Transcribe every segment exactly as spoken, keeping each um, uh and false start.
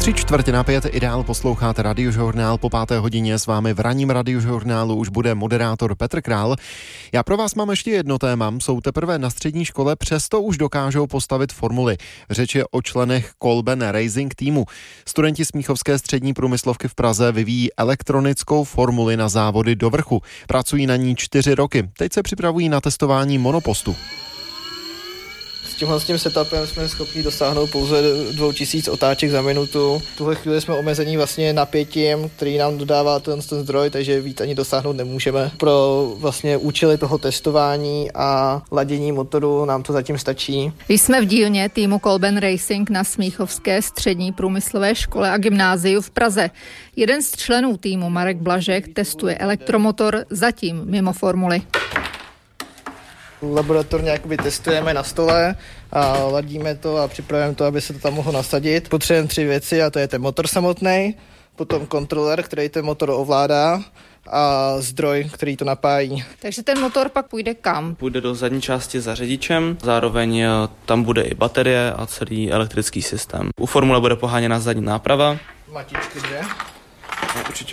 Tři čtvrtě na pět Ideál, posloucháte Radiožurnál. Po páté hodině s vámi v ranním Radiožurnálu už bude moderátor Petr Král. Já pro vás mám ještě jedno téma. Jsou teprve na střední škole, přesto už dokážou postavit formuli. Řeč je o členech Kolben Racing týmu. Studenti Smíchovské střední průmyslovky v Praze vyvíjí elektronickou formuli na závody do vrchu. Pracují na ní čtyři roky. Teď se připravují na testování monopostu. S tímhle s tím setupem jsme schopni dosáhnout pouze dvou tisíc otáček za minutu. V tuhle chvíli jsme omezení vlastně napětím, který nám dodává ten, ten zdroj, takže víc ani dosáhnout nemůžeme. Pro vlastně účely toho testování a ladění motoru nám to zatím stačí. Jsme v dílně týmu Kolben Racing na Smíchovské střední průmyslové škole a gymnáziu v Praze. Jeden z členů týmu, Marek Blažek, testuje elektromotor zatím mimo formuly. Laboratorně jakoby testujeme na stole a ladíme to a připravujeme to, aby se to tam mohlo nasadit. Potřebujeme tři věci a to je ten motor samotný, potom kontroler, který ten motor ovládá a zdroj, který to napájí. Takže ten motor pak půjde kam? Půjde do zadní části za řidičem, zároveň tam bude i baterie a celý elektrický systém. U formule bude poháněna zadní náprava. Matičky dvě. No, určitě.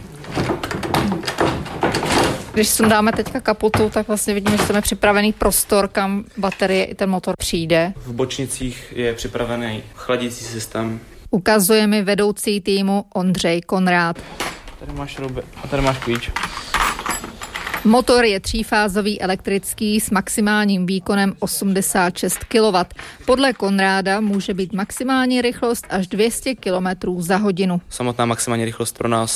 Když sundáme teďka kapotu, tak vlastně vidíme, že jsme připravený prostor, kam baterie i ten motor přijde. V bočnicích je připravený chladící systém. Ukazuje mi vedoucí týmu Ondřej Konrád. Tady máš šrouby a tady máš klíč. Motor je třífázový elektrický s maximálním výkonem osmdesát šest kilowattů. Podle Konráda může být maximální rychlost až dvě stě kilometrů za hodinu. Samotná maximální rychlost pro nás